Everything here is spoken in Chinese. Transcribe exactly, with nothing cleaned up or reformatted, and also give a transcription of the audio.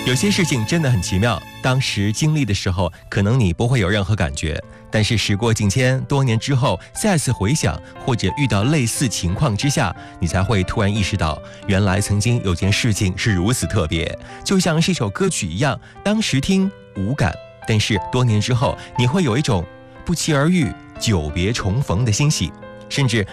有些事情真的很奇妙，当时经历的时候，可能你不会有任何感觉，但是时过境迁，多年之后再次回想，或者遇到类似情况之下，你才会突然意识到，原来曾经有件事情是如此特别，就像是一首歌曲一样，当时听无感，但是多年之后，你会有一种不期而遇、久别重逢的欣喜，甚至